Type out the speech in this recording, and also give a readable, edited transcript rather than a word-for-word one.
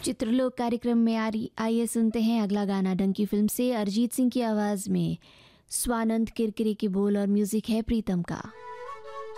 चित्रलोक कार्यक्रम में आइए सुनते हैं अगला गाना डंकी फिल्म से अरिजीत सिंह की आवाज़ में। स्वानंद किरकिरे की बोल और म्यूज़िक है प्रीतम का।